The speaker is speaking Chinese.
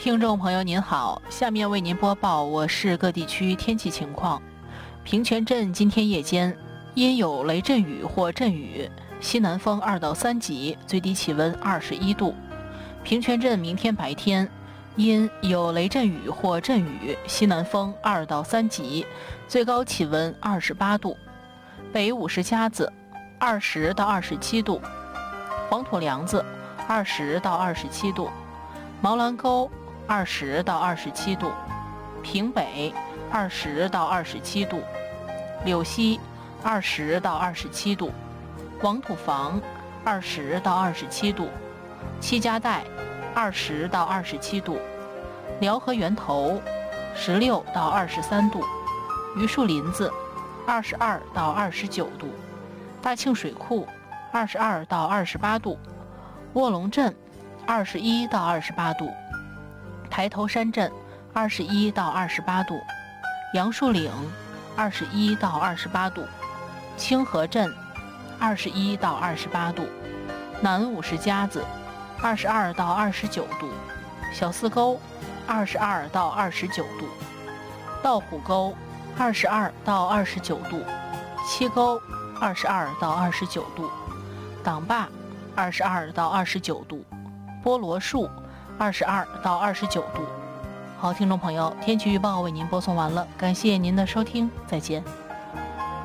听众朋友您好，下面为您播报我市各地区天气情况。平泉镇今天夜间因有雷阵雨或阵雨，西南风2到3级，最低气温21度。平泉镇明天白天因有雷阵雨或阵雨，西南风2到3级，最高气温28度。北五十家子20到27度，黄土梁子20到27度，毛兰沟20到27度，平北20到27度，柳溪20到27度，王土房20到27度，七家岱20到27度，辽河源头16到23度，榆树林子22到29度，大庆水库22到28度，卧龙镇21到28度，抬头山镇21到28度，杨树岭21到28度，清河镇21到28度，南五十家子22到29度，小四沟22到29度，道虎沟22到29度，七沟22到29度，党坝22到29度，菠萝树22到29度。好，听众朋友，天气预报为您播送完了，感谢您的收听，再见。